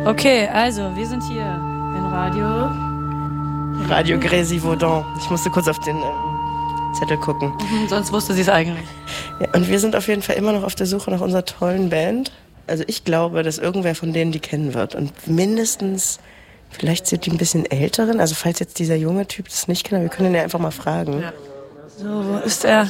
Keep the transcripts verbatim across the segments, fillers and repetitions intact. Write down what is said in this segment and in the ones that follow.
Okay, also, wir sind hier in Radio. Radio Grésivaudan. Ich musste kurz auf den ähm, Zettel gucken. Mhm, sonst wusste sie es eigentlich. Ja, und wir sind auf jeden Fall immer noch auf der Suche nach unserer tollen Band. Also ich glaube, dass irgendwer von denen die kennen wird. Und mindestens, vielleicht sind die ein bisschen älteren. Also falls jetzt dieser junge Typ das nicht kennt, wir können ihn ja einfach mal fragen. Ja. So, wo ist er?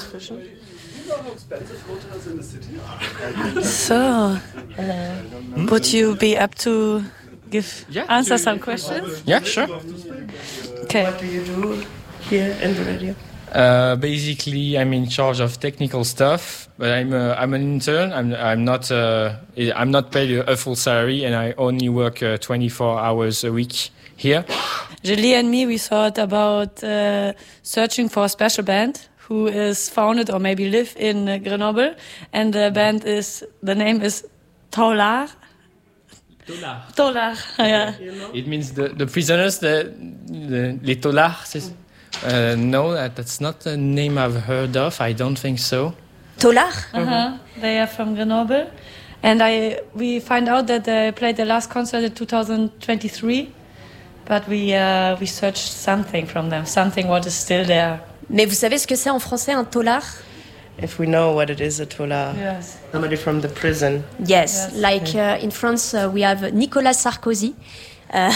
So, Hmm? would you be up to give Yeah, answer to- some questions? Yeah, sure. Okay. What do you do here in the radio? Uh, basically, I'm in charge of technical stuff, but I'm uh, I'm an intern. I'm I'm not uh, I'm not paid a, a full salary, and I only work uh, twenty-four hours a week here. Julie and me, we thought about uh, searching for a special band who is founded or maybe live in uh, Grenoble, and the band is the name is Tolard. Tolard. Tolard, yeah. It means the, the prisoners, the, the les tolards. Uh, no, that, that's not a name I've heard of. I don't think so. Tolard? Uh-huh. They are from Grenoble, and I we find out that they played their last concert in two thousand twenty-three, but we uh, we searched something from them, something what is still there. Mais vous savez ce que c'est en français un tolard? If we know what it is, a tolard. Yes. Somebody from the prison. Yes, Yes. like uh, in France uh, we have Nicolas Sarkozy. Uh,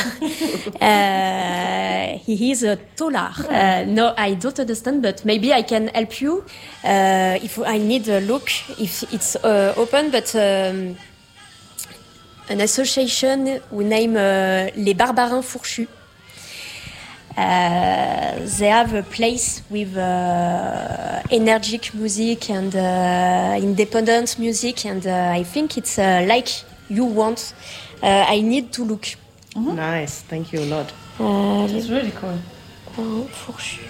uh, he is a tolard. Uh, no, I don't understand, but maybe I can help you. Uh, if I need a look, if it's uh, open, but um, an association we name uh, les Barbarins Fourchus. Uh, they have a place with uh, energetic music and uh, independent music, and uh, I think it's uh, like you want. Uh, I need to look. Mm-hmm. Nice, thank you a lot. Uh, It's really cool. les fourchus.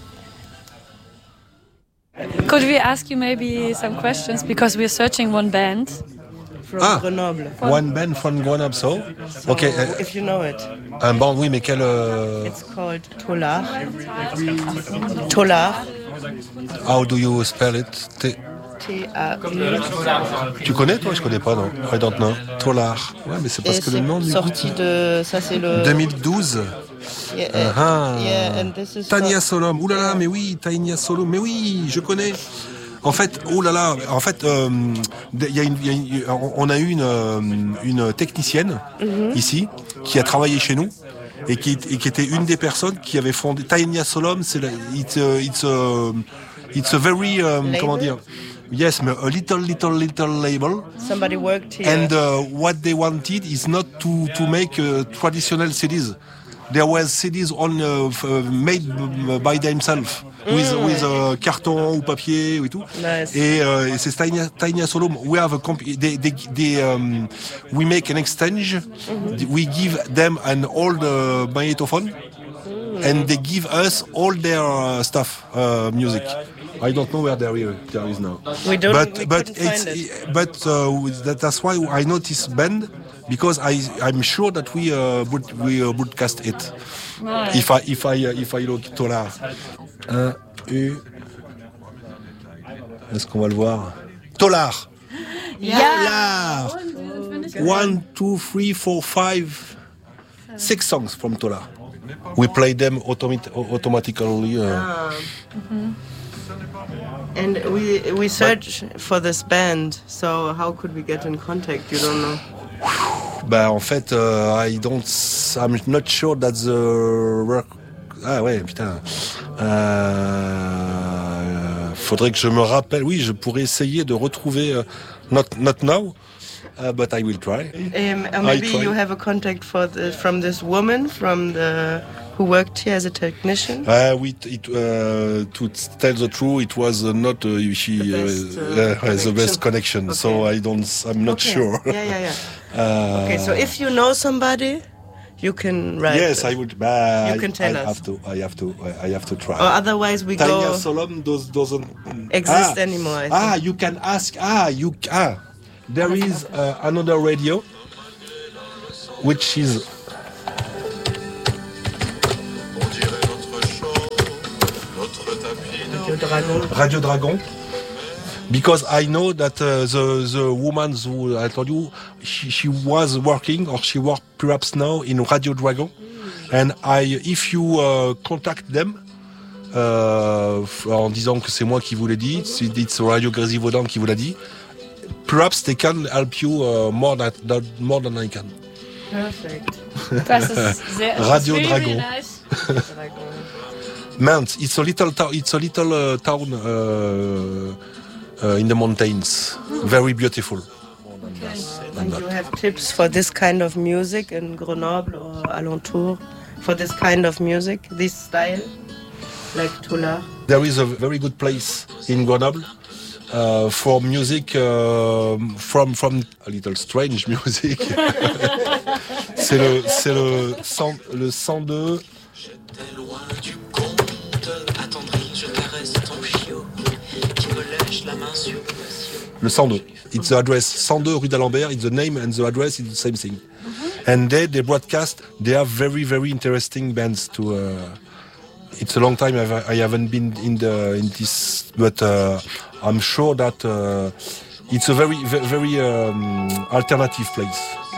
Could we ask you maybe some questions because we're searching one band? From Ah. Grenoble. One band from Grenoble, so. So, Ok. euh, if you know it. Un band, oui, mais quel. euh, It's called Tolard. Tolard. How do you spell it? T- T A U. Tu connais, toi? Je connais pas, non. I don't know. Tolard. Ouais, mais c'est parce Et que le nom c'est du sorti de... Ça, c'est le... deux mille douze. Yeah, Ah, ah. yeah, and this is Tania for- Solom. Ouh là là, mais oui, Tania Solom. Mais oui, je connais. En fait, oh là là, en fait, euh, il y a une, il y a une- on a eu une, euh, une technicienne ici qui a travaillé chez nous et qui, et qui était une des personnes qui avait fondé Tania Solom. C'est la, it's, a, it's, a, it's a very um, Label? comment dire? Yes, mais a little, little, little label. Somebody worked here. And uh, what they wanted is not to to make uh, traditional C Ds. There was C Ds on uh, f- uh, made b- by themselves with with uh, carton ou papier et tout. Nice. Et, uh, et c'est Tiny Tiny Solom. We have a comp- they, they, they, um, we make an exchange. We give them an old uh, magnetophone, and they give us all their uh, stuff, uh, music. I don't know where there is, there is now. We don't- But we but couldn't it's find it. but uh, that, that's why I know this band because I I'm sure that we uh, would we uh, broadcast it if I if I uh, if I look Tolard. Un U. Est-ce qu'on va le voir? Tolard. Tolard. One, two, three, four, five, six songs from Tolard. We play them automat- automatically. Uh, And we we search for this band, so how could we get in contact? You don't know. Bah en fait, uh, I don't, I'm not sure that the work. Ah ouais, putain. Euh, faudrait que je me rappelle. Oui, je pourrais essayer de retrouver. Uh, not not now, uh, but I will try. Um, or maybe try. you have a contact for the, from this woman from the who worked here as a technician. Uh, we, it, uh, to tell the truth, it was uh, not uh, she The uh, best, uh, uh, the best connection. connection. So Okay. I don't, I'm not Okay. sure. Yeah, yeah, yeah. Uh, Okay, so if you know somebody, you can write. yes, I would. Bah, You I- can tell I us. have to. I have to. I have to try. Or otherwise, we Tanya go. Solom does, doesn't Exist ah, anymore, I Ah, you can ask. Ah, you ah. There is uh, another radio, which is Radio Dragon. Radio Dragon. Because I know that uh, the the woman who I told you she, she was working, or she worked perhaps now in Radio Dragon. And I, if you uh, contact them, uh, en disant que c'est moi qui vous l'ai dit, it's Radio Grésivaudan qui vous l'a dit, perhaps they can help you uh, more than, more than I can. Perfect. Das ist sehr, Radio really Dragon. Nice. Mans, it's a little, ta- it's a little uh, town uh, uh, in the mountains. Very beautiful. Okay. And you have tips for this kind of music in Grenoble or alentour? For this kind of music, this style, like Toulard? There is a very good place in Grenoble uh, for music uh, from from a little strange music. c'est le c'est le cent le cent deux. Le cent deux. It's the address cent deux rue d'Alembert. It's the name and the address is the same thing. Mm-hmm. And they they broadcast. They have very very interesting bands to. Uh, it's a long time I've, I haven't been in the in this, but uh, I'm sure that uh, it's a very very, very um, alternative place.